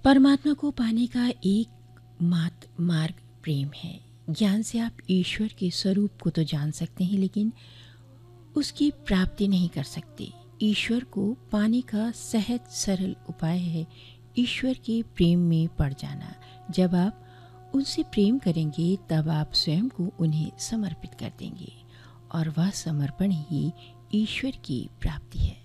परमात्मा को पाने का एक मात्र मार्ग प्रेम है। ज्ञान से आप ईश्वर के स्वरूप को तो जान सकते हैं, लेकिन उसकी प्राप्ति नहीं कर सकते। ईश्वर को पाने का सहज सरल उपाय है ईश्वर के प्रेम में पड़ जाना। जब आप उनसे प्रेम करेंगे तब आप स्वयं को उन्हें समर्पित कर देंगे, और वह समर्पण ही ईश्वर की प्राप्ति है।